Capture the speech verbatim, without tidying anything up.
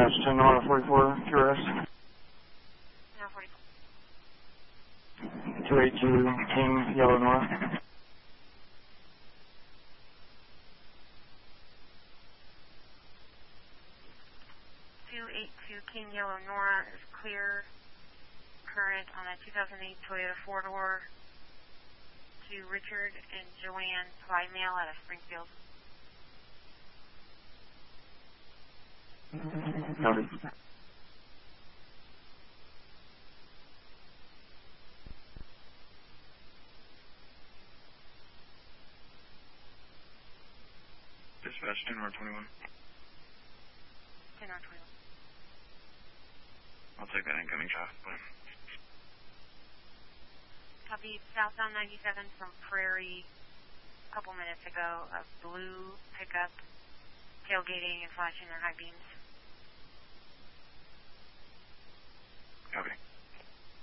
Dash ten Nora forty-four, Q R S. Nora forty-four. two eight two King Yellow Nora. two eight two King Yellow Nora is clear. Current on a two thousand eight Toyota four-door to Richard and Joanne by mail out of Springfield. Copy. Dispatch ten Nora twenty-one. ten Nora twenty-one. I'll take that incoming traffic plan. Copy, southbound ninety-seven from Prairie a couple minutes ago, a blue pickup tailgating and flashing their high beams.